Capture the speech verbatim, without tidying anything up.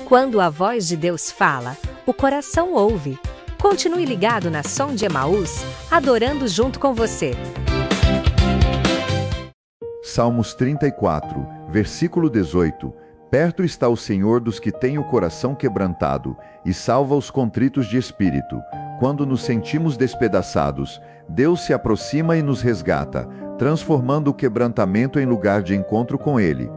Quando a voz de Deus fala, o coração ouve. Continue ligado na Som de Emaús, adorando junto com você. Salmos trinta e quatro, versículo dezoito. Perto está o Senhor dos que têm o coração quebrantado, e salva os contritos de espírito. Quando nos sentimos despedaçados, Deus se aproxima e nos resgata, transformando o quebrantamento em lugar de encontro com Ele.